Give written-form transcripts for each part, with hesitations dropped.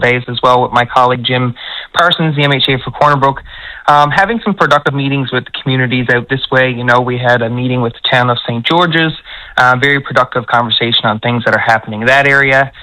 days as well with my colleague Jim Parsons, the MHA for Corner Brook, having some productive meetings with the communities out this way. We had a meeting with the town of St. George's, very productive conversation on things that are happening in that area.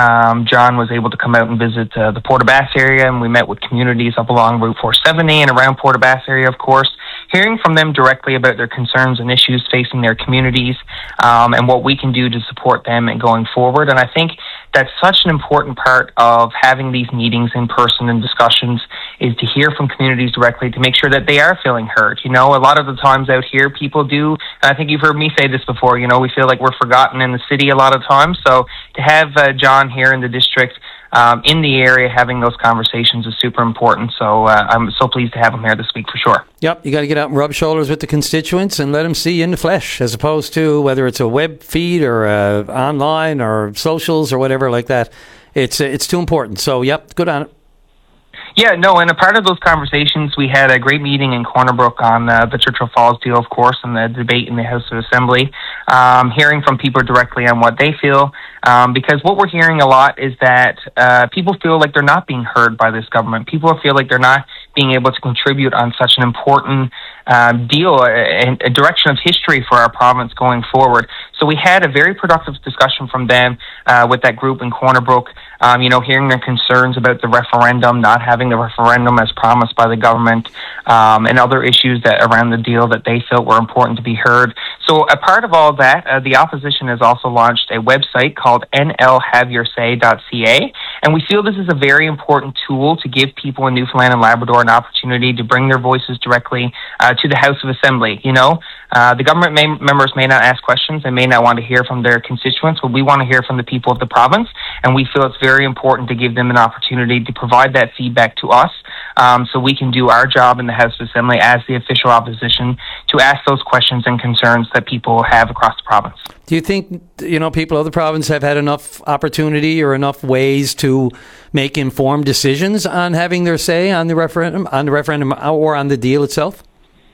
John was able to come out and visit the Port aux Basques area, and we met with communities up along Route 470 and around Port aux Basques area, of course, hearing from them directly about their concerns and issues facing their communities, and what we can do to support them and going forward. And I think that's such an important part of having these meetings in person and discussions, is to hear from communities directly to make sure that they are feeling heard. A lot of the times out here, people do, and I think you've heard me say this before, we feel like we're forgotten in the city a lot of times. So to have John here in the district, in the area, having those conversations is super important. So I'm so pleased to have him here this week for sure. Yep, you got to get out and rub shoulders with the constituents and let them see you in the flesh, as opposed to whether it's a web feed or online or socials or whatever like that. It's too important. So, yep, good on it. Yeah, no, and a part of those conversations, we had a great meeting in Corner Brook on the Churchill Falls deal, of course, and the debate in the House of Assembly, hearing from people directly on what they feel, because what we're hearing a lot is that people feel like they're not being heard by this government. People feel like they're not being able to contribute on such an important deal, a direction of history for our province going forward. So we had a very productive discussion from them with that group in Corner Brook, hearing their concerns about the referendum, not having the referendum as promised by the government, and other issues that around the deal that they felt were important to be heard. So a part of all that, the opposition has also launched a website called nlhaveyoursay.ca, and we feel this is a very important tool to give people in Newfoundland and Labrador an opportunity to bring their voices directly to the House of Assembly. The government members may not ask questions, they may not want to hear from their constituents, but we want to hear from the people of the province, and we feel it's very important to give them an opportunity to provide that feedback to us, so we can do our job in the House of Assembly as the official opposition to ask those questions and concerns that people have across the province. Do you think, people of the province have had enough opportunity or enough ways to make informed decisions on having their say on the referendum or on the deal itself?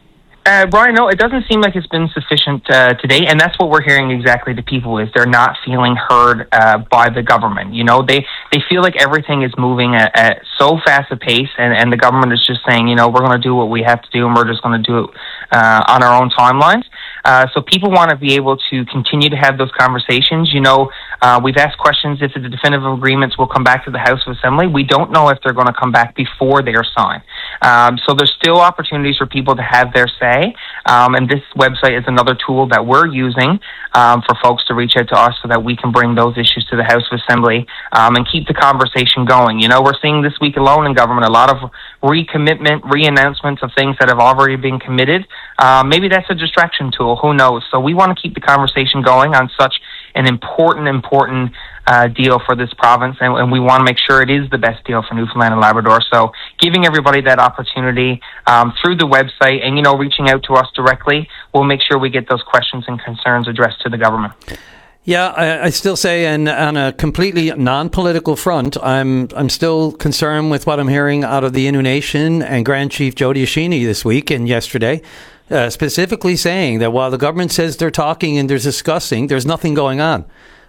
Brian, no, it doesn't seem like it's been sufficient to date, and that's what we're hearing exactly to people, is they're not feeling heard by the government. They feel like everything is moving at so fast a pace, and the government is just saying, we're going to do what we have to do, and we're just going to do it on our own timelines. So people want to be able to continue to have those conversations. We've asked questions if the definitive agreements will come back to the House of Assembly. We don't know if they're going to come back before they are signed. So there's still opportunities for people to have their say. And this website is another tool that we're using for folks to reach out to us so that we can bring those issues to the House of Assembly and keep the conversation going. We're seeing this week alone in government a lot of recommitment, re-announcements of things that have already been committed. Maybe that's a distraction tool. Who knows? So we want to keep the conversation going on such an important deal for this province, and we want to make sure it is the best deal for Newfoundland and Labrador. So giving everybody that opportunity through the website and, reaching out to us directly, we'll make sure we get those questions and concerns addressed to the government. Yeah, I still say, and on a completely non-political front, I'm still concerned with what I'm hearing out of the Innu Nation and Grand Chief Jody Ashini this week and yesterday, specifically saying that while the government says they're talking and they're discussing, there's nothing going on.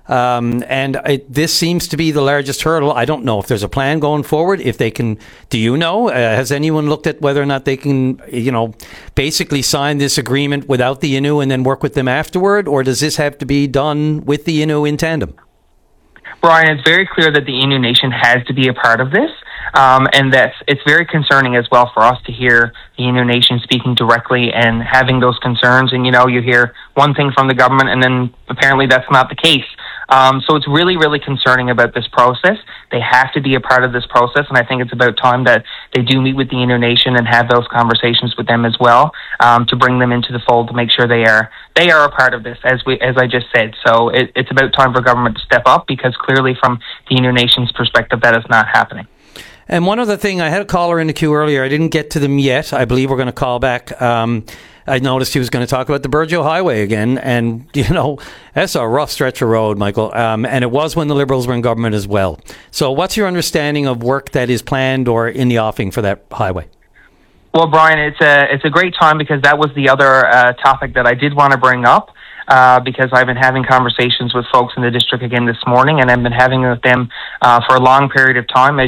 This seems to be the largest hurdle. I don't know if there's a plan going forward. If they can, do you know? Has anyone looked at whether or not they can, basically sign this agreement without the Innu and then work with them afterward? Or does this have to be done with the Innu in tandem? Brian, it's very clear that the Innu Nation has to be a part of this. And it's very concerning as well for us to hear the Innu Nation speaking directly and having those concerns. And, you hear one thing from the government and then apparently that's not the case. So it's really, really concerning about this process. They have to be a part of this process, and I think it's about time that they do meet with the Innu Nation and have those conversations with them as well, to bring them into the fold to make sure they are a part of this, as I just said. So it's about time for government to step up, because clearly from the Innu Nation's perspective, that is not happening. And one other thing, I had a caller in the queue earlier. I didn't get to them yet. I believe we're going to call back. I noticed he was going to talk about the Burgeo Highway again. And, that's a rough stretch of road, Michael. And it was when the Liberals were in government as well. So what's your understanding of work that is planned or in the offing for that highway? Well, Brian, it's a great time, because that was the other topic that I did want to bring up. Because I've been having conversations with folks in the district again this morning, and I've been having with them for a long period of time. As